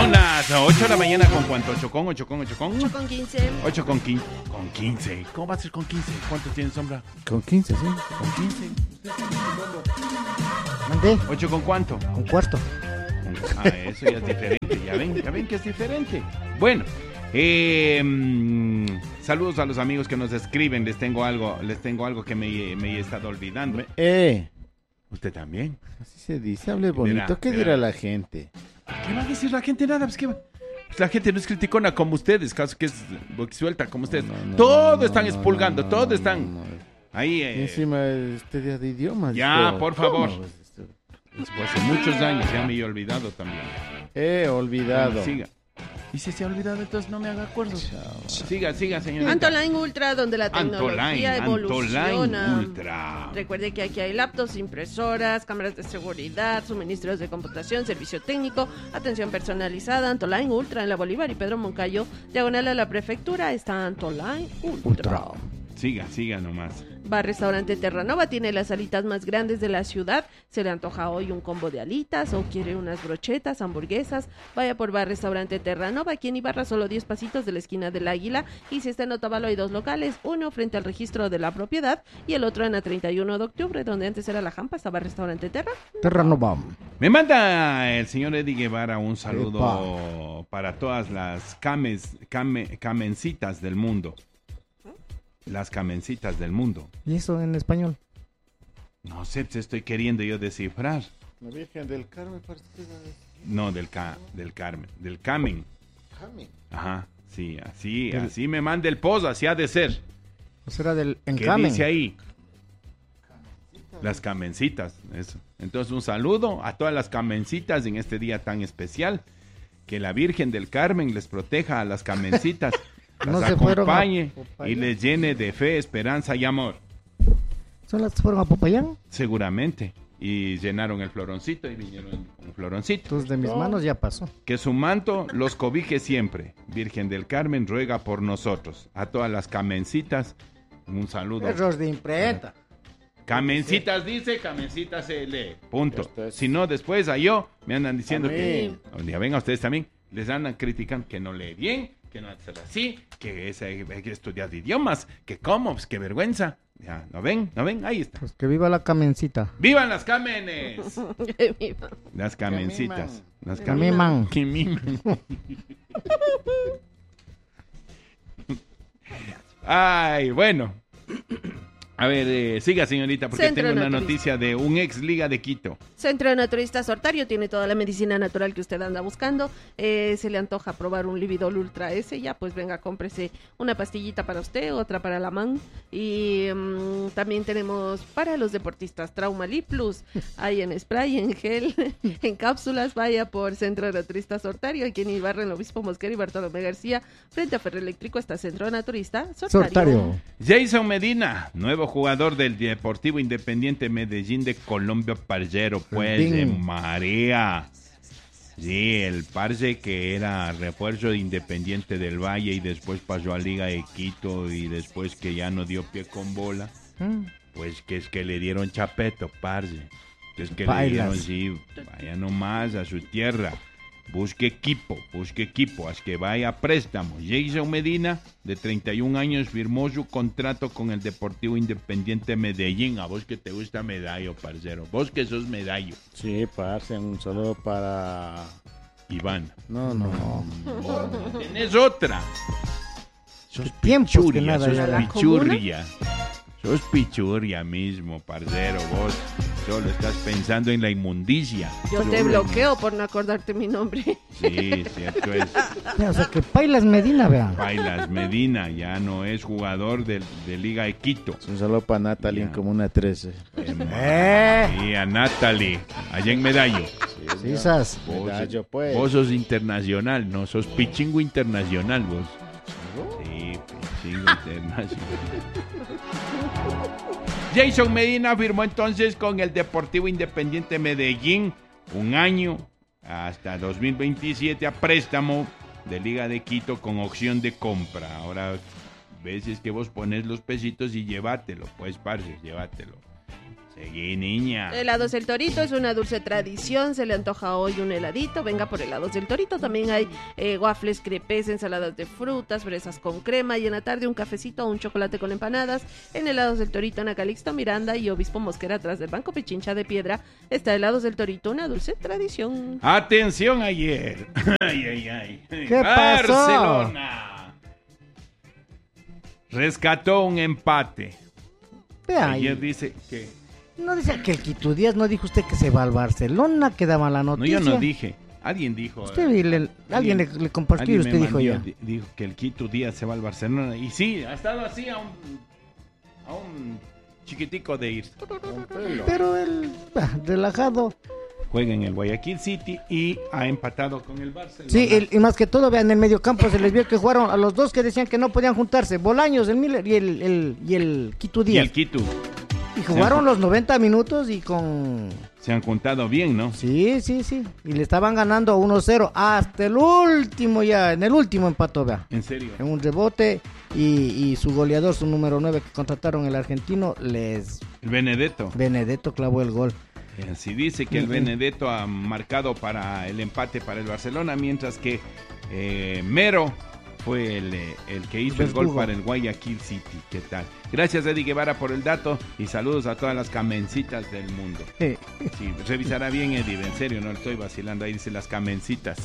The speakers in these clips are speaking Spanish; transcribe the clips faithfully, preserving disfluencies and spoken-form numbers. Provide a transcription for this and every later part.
Son las ocho de la mañana con cuánto, ocho con, ocho con, ocho con. ocho con quince. ocho con quince. Con quince. ¿Cómo va a ser con quince? ¿Cuánto tiene Sombra? Con quince, sí. Con quince. Mandé. ¿ocho con cuánto? Un cuarto. Ah, eso ya es diferente. Ya ven, ya ven que es diferente. Bueno, eh, mmm, saludos a los amigos que nos escriben. Les tengo algo, les tengo algo que me, me he estado olvidando. Eh. ¿Usted también? Así se dice, hable bonito. Verá, ¿Qué verá. dirá la gente? ¿Qué va a decir la gente? Nada, pues que la gente no es criticona como ustedes, caso que es suelta como ustedes. No, no, todos no, están no, expulgando, no, todos no, están no, no. ahí. Y Eh, encima este día de idiomas. Ya, esto- por favor. ¿Cómo? Esto- fue hace muchos años, ya me he olvidado también. He olvidado. Siga. Y si se ha olvidado, entonces no me haga acuerdo. Siga, siga, señorita. Antoline Ultra, donde la tecnología Antoline, evoluciona. Antoline Ultra. Recuerde que aquí hay laptops, impresoras, cámaras de seguridad, suministros de computación, servicio técnico, atención personalizada. Antoline Ultra en la Bolívar y Pedro Moncayo, diagonal a la prefectura, está Antoline Ultra. Ultra. Siga, siga nomás. Bar Restaurante Terranova tiene las alitas más grandes de la ciudad. Se le antoja hoy un combo de alitas o quiere unas brochetas, hamburguesas. Vaya por Bar Restaurante Terranova, aquí en Ibarra, solo diez pasitos de la esquina del Águila. Y si está en Otavalo hay dos locales, uno frente al registro de la propiedad y el otro en la treinta y uno de octubre, donde antes era la Jampa, está Bar Restaurante Terra. Terranova. Me manda el señor Eddie Guevara un saludo para todas las cames, came, camencitas del mundo. Las camencitas del mundo. ¿Y eso en español? No sé, te estoy queriendo yo descifrar. La Virgen del Carmen parece que era de- No, del ca, del Carmen, del Camen. Carmen. Ajá, sí, así, Del- así me manda el post, así ha de ser. ¿O será del ¿Qué encamen? dice ahí? Las camencitas, eso. Entonces un saludo a todas las camencitas en este día tan especial. Que la Virgen del Carmen les proteja a las camencitas, las No se fueron a acompañe Popayán. y les llene de fe, esperanza y amor. ¿Son las que fueron a Popayán? Seguramente. Y llenaron el floroncito y vinieron con floroncito. Entonces de mis manos ya pasó. Que su manto los cobije siempre. Virgen del Carmen, ruega por nosotros. A todas las camencitas, un saludo. Error de imprenta. Camencitas dice, camencitas se lee. Punto. Esto es- Si no, después a yo me andan diciendo que... Amén. Ya venga ustedes también. Les andan criticando que no lee bien, que no hace así, que es, hay que estudiar idiomas, que cómo, pues qué vergüenza. Ya, ¿no ven? ¿No ven? Ahí está. Pues que viva la camencita. ¡Vivan las cámenes! Las camencitas. Las Que miman. Que miman. Ay, bueno. A ver, eh, siga, señorita, porque Centro tengo una Naturista. noticia de un ex Liga de Quito. Centro Naturista Sortario tiene toda la medicina natural que usted anda buscando. Eh, se le antoja probar un Lividol Ultra S, ya pues venga, cómprese una pastillita para usted, otra para la man. Y mm, también tenemos para los deportistas Traumali Plus. Hay en spray, en gel, en cápsulas. Vaya por Centro Naturista Sortario, aquí en Ibarra, en el Obispo Mosquera y Bartolomé García. Frente a Ferroeléctrico está Centro Naturista Sortario. Sortario. Jason Medina, nuevo jugador del Deportivo Independiente Medellín de Colombia, parcero, pues, Ding. de marea. Sí, el parce que era refuerzo de Independiente del Valle y después pasó a Liga de Quito y después que ya no dio pie con bola, Mm. pues que es que le dieron chapeto, parce. Que es que Bailas. le dieron, sí, vaya nomás a su tierra. Busque equipo, busque equipo, haz que vaya a préstamo. Jason Medina, de treinta y un años, firmó su contrato con el Deportivo Independiente Medellín. A vos que te gusta medallo, parcero. Vos que sos medallo. Sí, parce, un saludo para... Iván. No, no, no. Tenés otra. Sos Tiempos que pichurria, nada, sos ya la pichurria. Sos pichurria mismo, parcero. Vos solo estás pensando en la inmundicia. Yo te Solo- bloqueo por no acordarte mi nombre. Sí, cierto es. O sea, que Pailas Medina, vean. Bailas Medina ya no es jugador del- de, Liga de Quito. Un saludo para Natalie en Ya. Comuna trece. Eh. Y a Natalie, allá en Medallo. Sí, sas. Vos, Medallo, pues. vos sos internacional, no sos pichingo internacional, vos. Sí, pichingo internacional. Jason Medina firmó entonces con el Deportivo Independiente Medellín un año hasta dos mil veintisiete a préstamo de Liga de Quito con opción de compra. Ahora, veces que vos pones los pesitos y llévatelo, pues, parce, llévatelo. Seguí, niña. Helados El Torito es una dulce tradición, se le antoja hoy un heladito, venga por helados del Torito. También hay eh, waffles, crepes, ensaladas de frutas, fresas con crema y en la tarde un cafecito o un chocolate con empanadas. En Helados del Torito, Ana Calixto Miranda y Obispo Mosquera, atrás del Banco Pichincha de Piedra, está Helados del Torito, una dulce tradición. Atención ayer. Ay, ay, ay. ¿Qué pasó? Barcelona rescató un empate. Vea, Ayer y- dice que... no dice que el Quito Díaz, no dijo usted que se va al Barcelona, que daba la No, noticia. yo no dije. Alguien dijo. Usted eh, le- alguien le, le compartió y alguien usted me dijo mandó, ya. di- Dijo que el Quito Díaz se va al Barcelona. Y sí, ha estado así a un, a un chiquitico de ir. Pero él, ah, relajado. Juega en el Guayaquil City y ha empatado con el Barcelona. Sí, el- y más que todo, vean, en el mediocampo se les vio que jugaron a los dos que decían que no podían juntarse, Bolaños, el Miller y el, el, y el Quito Y Díaz. el Quito. Y jugaron los noventa minutos y con... Se han juntado bien, ¿no? Sí, sí, sí. Y le estaban ganando uno cero hasta el último ya, en el último empató, vea. En serio. En un rebote y, y su goleador, su número nueve que contrataron el argentino, les... El Benedetto. Benedetto clavó el gol. Así dice que el Ujú. Benedetto ha marcado para el empate para el Barcelona, mientras que eh, Mero fue el, eh, el que hizo el gol Verdugo. para el Guayaquil City. ¿Qué tal? Gracias, Eddie Guevara, por el dato y saludos a todas las camencitas del mundo. Sí. Sí, revisará bien, Eddie, en serio, no estoy vacilando. Ahí dice las camencitas.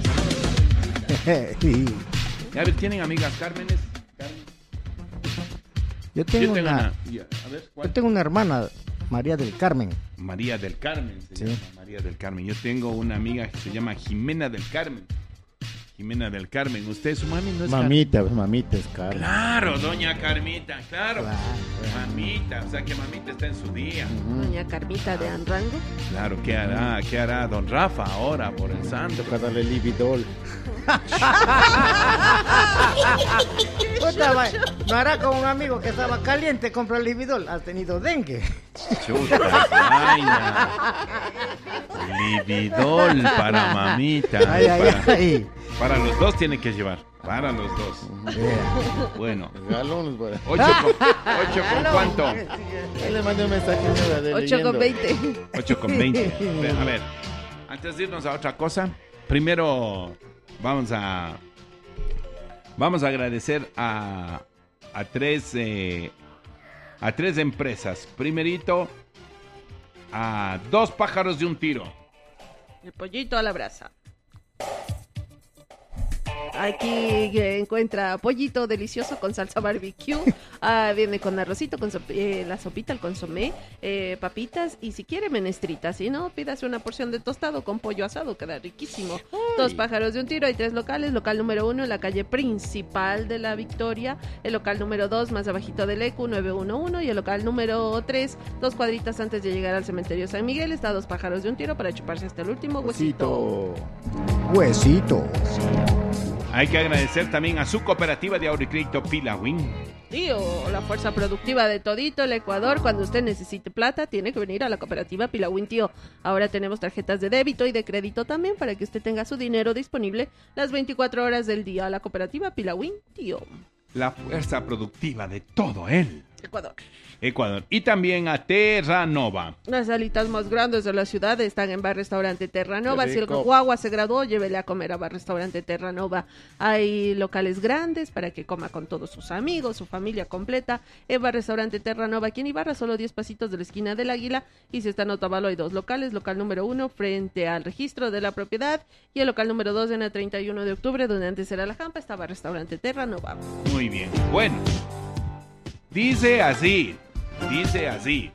Sí. A ver, ¿tienen amigas Cármenes? Carmen. Yo tengo, Yo tengo una, una. ya, A ver, ¿cuál? yo tengo una hermana, María del Carmen. María del Carmen, se Sí. llama María del Carmen. Yo tengo una amiga que se llama Jimena del Carmen. Jimena del Carmen. ¿Usted, su mami, no es Mamita, pues, mamita es Carmen? cara. Claro, doña Carmita, claro. Claro, claro. Mamita, o sea que mamita está en su día. Doña Carmita de Anrango. Claro, ¿qué hará? ¿Qué hará don Rafa ahora por el santo? Toca darle libidol. Puta, va, no hará como un amigo que estaba caliente, compra el Libidol. Has tenido dengue. Chuta, vaina. Libidol para mamita. Ay, ay, para, ay. para los dos tiene que llevar. Para los dos. Yeah. Bueno. Galones, para. ¿Ocho con, ocho con cuánto? Ahí le mandé un mensaje. mira, de ocho con leyendo. veinte. ocho con veinte. A ver, antes de irnos a otra cosa, primero vamos a vamos a agradecer a a tres eh, a tres empresas. Primerito a Dos Pájaros de un Tiro. El pollito a la brasa. Aquí eh, encuentra pollito delicioso con salsa barbecue. Ah, viene con arrocito, con sop- eh, la sopita, el consomé, eh, papitas y si quiere menestrita. Si no, pídase una porción de tostado con pollo asado, queda riquísimo. Dos Pájaros de un Tiro, hay tres locales. Local número uno en la calle principal de la Victoria. El local número dos más abajito del E Q nueve uno uno. Y el local número tres, dos cuadritas antes de llegar al cementerio San Miguel. Está Dos Pájaros de un Tiro para chuparse hasta el último huesito. Huesito. Huesito. Hay que agradecer también a su cooperativa de ahorro y crédito Pilawin. Tío, la fuerza productiva de todito el Ecuador. Cuando usted necesite plata, tiene que venir a la cooperativa Pilawin, tío. Ahora tenemos tarjetas de débito y de crédito también para que usted tenga su dinero disponible las veinticuatro horas del día. La cooperativa Pilawin, tío. La fuerza productiva de todo el Ecuador. Ecuador. Y también a Terranova. Las salitas más grandes de la ciudad están en Bar Restaurante Terranova. Qué Si el rico. guagua se graduó, llévele a comer a Bar Restaurante Terranova. Hay locales grandes para que coma con todos sus amigos, su familia completa. En Bar Restaurante Terranova, aquí en Ibarra, solo diez pasitos de la esquina del Águila. Y si está en Otavalo, hay dos locales. Local número uno frente al registro de la propiedad. Y el local número dos en el treinta y uno de octubre, donde antes era la Jampa, estaba Restaurante Terranova. Muy bien. Bueno, dice así, dice así.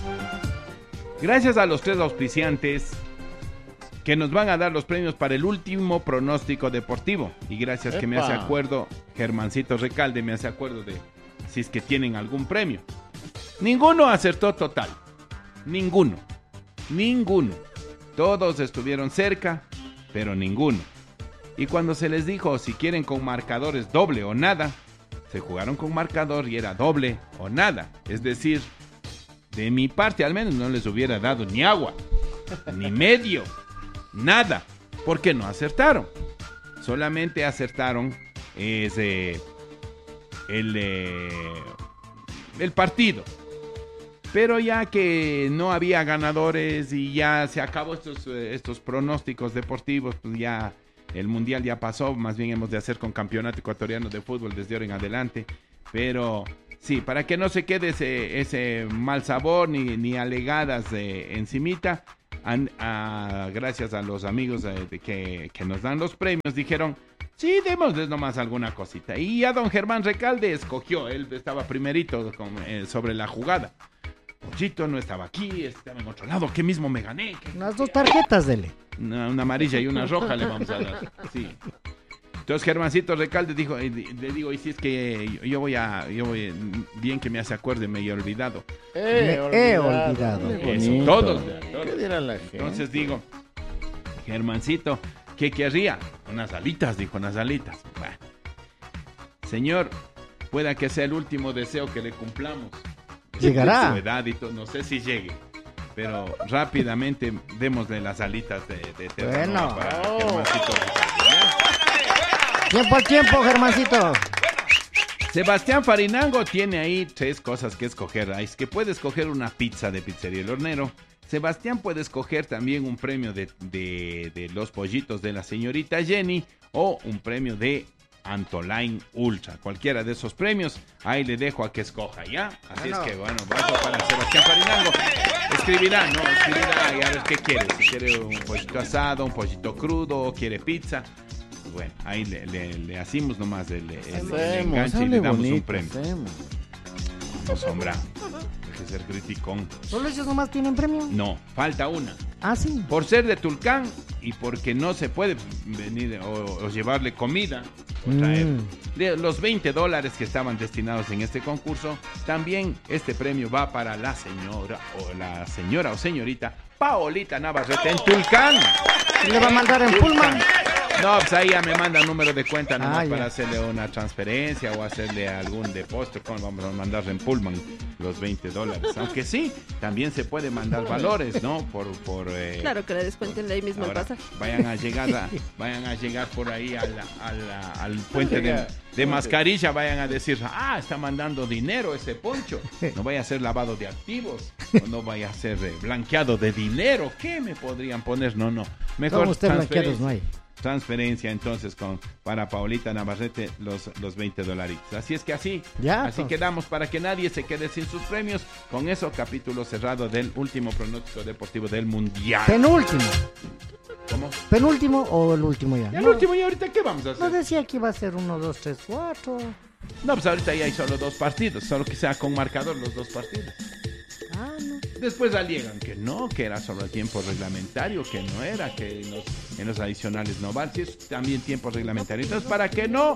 Gracias a los tres auspiciantes que nos van a dar los premios para el último pronóstico deportivo. Y gracias que me ¡Epa! hace acuerdo, Germancito Recalde me hace acuerdo de si es que tienen algún premio. Ninguno acertó total. Ninguno. Ninguno. Todos estuvieron cerca, pero ninguno. Y cuando se les dijo si quieren con marcadores doble o nada, se jugaron con marcador y era doble o nada. Es decir, de mi parte al menos no les hubiera dado ni agua, ni medio, nada, porque no acertaron. Solamente acertaron ese, el, eh, el partido. Pero ya que no había ganadores y ya se acabó estos, eh, estos pronósticos deportivos, pues ya el mundial ya pasó, más bien hemos de hacer con campeonato ecuatoriano de fútbol desde ahora en adelante. Pero sí, para que no se quede ese, ese mal sabor ni, ni alegadas de encimita, an, a, gracias a los amigos eh, de que, que nos dan los premios, dijeron, sí, démosles nomás alguna cosita. Y ya don Germán Recalde escogió, él estaba primerito con, eh, sobre la jugada. Pochito no estaba aquí, estaba en otro lado, que mismo me gané. Que, Unas dos tarjetas, dele. Una, una amarilla y una roja le vamos a dar, sí. Entonces Germancito Recalde dijo, y le digo, y si es que yo voy a, yo voy, bien que me hace acuerdo, me he olvidado. Eh, Me he olvidado. Qué Eso, bonito. todos, todos. ¿Qué dirá la gente? Entonces digo, Germancito, ¿qué querría? Unas alitas, dijo, unas alitas. Bueno, señor, pueda que sea el último deseo que le cumplamos. Llegará. Su edad y todo, no sé si llegue, pero rápidamente démosle las alitas de, de Terranova Bueno. para Oh. Germancito. Tiempo al tiempo, Germancito. Sebastián Farinango tiene ahí tres cosas que escoger. Es que puede escoger una pizza de Pizzería El Hornero. Sebastián puede escoger también un premio de, de, de los pollitos de la señorita Jenny o un premio de Antoline Ultra. Cualquiera de esos premios, ahí le dejo a que escoja, ¿ya? Así Bueno. es que, bueno, vamos para Sebastián Farinango. Escribirá, ¿no? Escribirá y a ver qué quiere. Si quiere un pollito asado, un pollito crudo, o quiere pizza. Bueno, ahí le, le, le hacemos nomás el, el, el Hacemos, enganche y hable le damos un bonito, premio. hacemos. No, sombra. Deje de ser criticón. ¿Solo ellos nomás tienen premio? No, falta una. Ah, sí. Por ser de Tulcán y porque no se puede venir o, o llevarle comida o traer. Mm. De los veinte dólares que estaban destinados en este concurso, también este premio va para la señora o la señora o señorita Paolita Navarrete en Tulcán. ¿Le va a mandar en Pullman? No, pues ahí ya me manda el número de cuenta nomás Ah, ya. para hacerle una transferencia o hacerle algún depósito. ¿Cómo vamos a mandar en Pullman los veinte dólares? Aunque sí, también se puede mandar valores, ¿no? Por, por eh, Claro que le descuenten de ahí mismo ahora, el pasaje. vayan a llegar a, vayan a llegar por ahí a la- a la- al puente de, de Mascarilla, vayan a decir, ah, está mandando dinero ese Poncho. No vaya a ser lavado de activos, o no vaya a ser eh, blanqueado de dinero. ¿Qué me podrían poner? No, no. Mejor Como usted blanqueados transferencia. no hay. Transferencia entonces con para Paulita Navarrete los, los veinte dolaritos. Así es que así, Ya, así pues. quedamos para que nadie se quede sin sus premios. Con eso, capítulo cerrado del último pronóstico deportivo del Mundial. Penúltimo. ¿Cómo? ¿Penúltimo o el último ya? Ya el No, último, ¿y ahorita qué vamos a no hacer? decía que iba a ser uno, dos, tres, cuatro. No, pues ahorita ya hay solo dos partidos, solo que sea con marcador los dos partidos. Ah, no. Después alegan que no, que era solo el tiempo reglamentario, que no era, que en los, en los adicionales no va, sí es también tiempo reglamentario. Entonces, para que no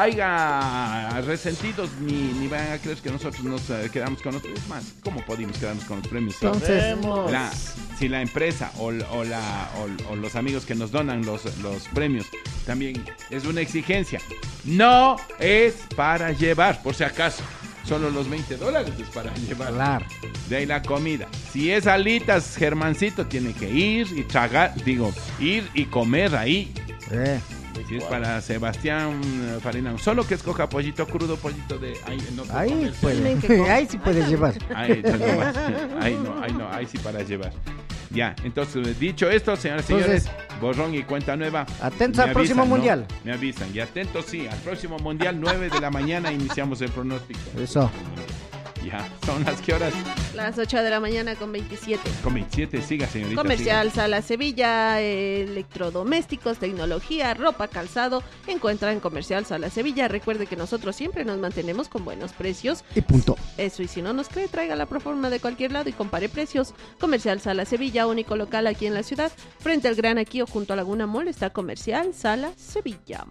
haya resentidos ni, ni vayan a creer que nosotros nos eh, quedamos con otros, es más, ¿cómo podemos quedarnos con los premios? Sí. Entonces, Hacemos. La- si la empresa o, o la, o, o los amigos que nos donan los, los premios también es una exigencia, no es para llevar, por si acaso. Solo los veinte dólares es para llevar. claro. De ahí la comida. Si es alitas, Germancito tiene que ir y tragar, digo, ir y comer ahí. Eh. Si es para Sebastián eh, Farinango, solo que escoja pollito crudo, pollito de ahí, no puedo Ahí comer. puede. Tienen que comer. Ahí sí puedes llevar. Ahí, no, no, ahí no, ahí no, ahí sí para llevar. Ya, entonces, dicho esto, señoras y señores, borrón y cuenta nueva. Atentos Me al próximo avisan, ¿no? mundial. Me avisan, y atentos, sí, al próximo mundial, nueve de la mañana, iniciamos el pronóstico. Eso. Ya, son las que horas. Las ocho de la mañana con veintisiete. Con veintisiete, siga, señorita. Comercial Sala Sevilla, eh, electrodomésticos, tecnología, ropa, calzado. Encuentra en Comercial Sala Sevilla. Recuerde que nosotros siempre nos mantenemos con buenos precios. Y punto. Eso, y si no nos cree, traiga la proforma de cualquier lado y compare precios. Comercial Sala Sevilla, único local aquí en la ciudad. Frente al Gran Aquío, junto a Laguna Mall, está Comercial Sala Sevilla.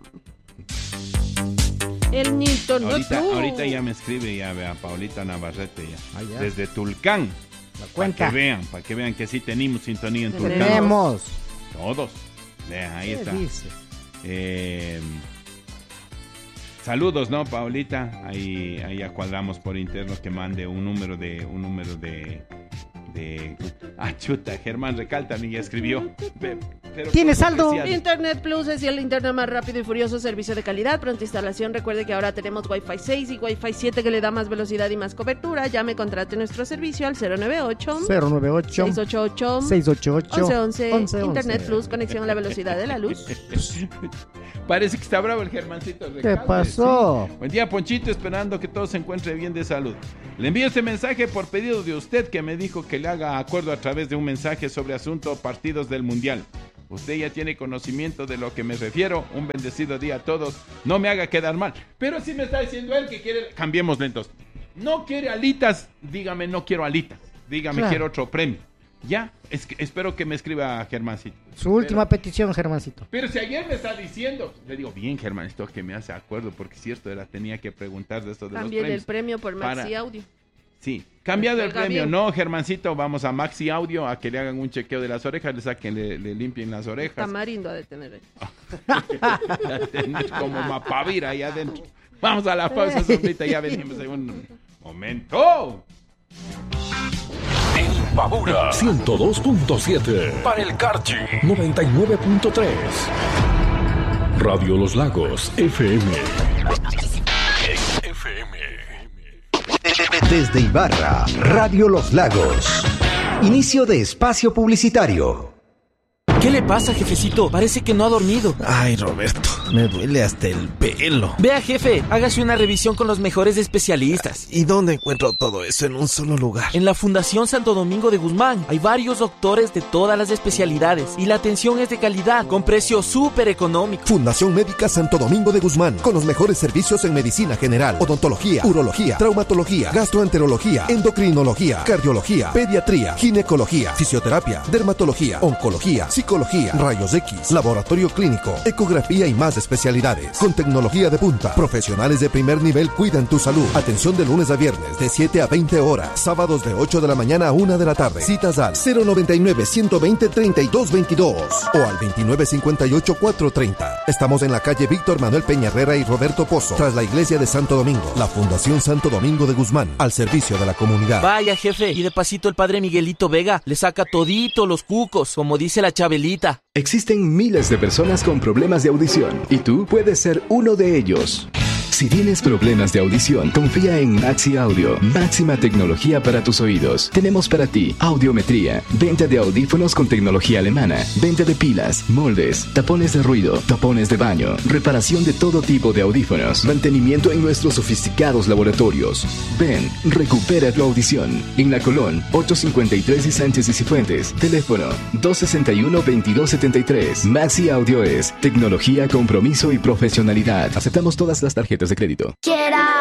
El Nito no Ahorita, tú. ahorita ya me escribe ya vea Paulita Navarrete ya. Ah, ya. Desde Tulcán. La Para cuenta. que vean, para que vean que sí tenemos sintonía en Tulcán. Tenemos. Todos. Vean, ahí ¿Qué está. dice? Eh, saludos, ¿no, Paulita? Ahí, ahí ya cuadramos por interno que mande un número de, un número de, de, ah, chuta, Germán Recalta ni ya escribió. Ve, pero ¿Tiene por saldo? cortesía. Internet Plus es el internet más rápido y furioso, servicio de calidad, pronta instalación. Recuerde que ahora tenemos Wi-Fi seis y Wi-Fi siete que le da más velocidad y más cobertura. Llame, contrate nuestro servicio al cero nueve ocho, cero nueve ocho, seis ocho ocho, seis ocho ocho, once once. once once. Internet Plus, conexión a la velocidad de la luz. Parece que está bravo el Germancito ¿Qué Recalde, pasó? sí. Buen día, Ponchito, esperando que todo se encuentre bien de salud. Le envío este mensaje por pedido de usted, que me dijo que le haga acuerdo a través de un mensaje sobre asunto partidos del Mundial. Usted ya tiene conocimiento de lo que me refiero. Un bendecido día a todos. No me haga quedar mal. Pero si me está diciendo él que quiere... Cambiemos lentos. No quiere alitas, dígame no quiero alitas. Dígame Claro. quiero otro premio. Ya, es que, espero que me escriba Germancito. Su última Pero- petición, Germancito. Pero si ayer me está diciendo, le digo, bien, Germán, esto que me hace acuerdo, porque cierto era, tenía que preguntar de esto de También los el premios. premio por Maxi Para- Audio. Sí, cambiado el Salga premio, bien. no, Germancito, vamos a Maxi Audio a que le hagan un chequeo de las orejas, le saquen, le, le limpien las orejas. Tamarindo ha de tener. Tener como mapavira ahí adentro. Vamos a la pausa, sombrita, ya venimos en un momento. El Pabura ciento dos punto siete. Para el Carchi noventa y nueve punto tres. Radio Los Lagos F M. F M. Desde Ibarra, Radio Los Lagos. Inicio de espacio publicitario. ¿Qué le pasa, jefecito? Parece que no ha dormido. Ay, Roberto, me duele hasta el pelo. Vea, jefe, hágase una revisión con los mejores especialistas. ¿Y dónde encuentro todo eso en un solo lugar? En la Fundación Santo Domingo de Guzmán hay varios doctores de todas las especialidades y la atención es de calidad, con precios súper económicos. Fundación Médica Santo Domingo de Guzmán, con los mejores servicios en medicina general, odontología, urología, traumatología, gastroenterología, endocrinología, cardiología, pediatría, ginecología, fisioterapia, dermatología, oncología, psicología, rayos X, laboratorio clínico, ecografía y más especialidades. Con tecnología de punta, profesionales de primer nivel cuidan tu salud. Atención de lunes a viernes de siete a veinte horas, sábados de ocho de la mañana a una de la tarde. Citas al cero noventa y nueve, ciento veinte, treinta y dos veintidós o al veintinueve cincuenta y ocho, cuatrocientos treinta. Estamos en la calle Víctor Manuel Peña Herrera y Roberto Pozo, tras la iglesia de Santo Domingo. La Fundación Santo Domingo de Guzmán, al servicio de la comunidad. Vaya, jefe, y de pasito el padre Miguelito Vega le saca todito los cucos, como dice la Chabelita. Existen miles de personas con problemas de audición y tú puedes ser uno de ellos. Si tienes problemas de audición, confía en Maxi Audio, máxima tecnología para tus oídos. Tenemos para ti audiometría, venta de audífonos con tecnología alemana, venta de pilas, moldes, tapones de ruido, tapones de baño, reparación de todo tipo de audífonos, mantenimiento en nuestros sofisticados laboratorios. Ven, recupera tu audición. En La Colón, ochocientos cincuenta y tres y Sánchez y Cifuentes. Teléfono dos sesenta y uno, veintidós setenta y tres. Maxi Audio es tecnología, compromiso y profesionalidad. Aceptamos todas las tarjetas de crédito. Quiera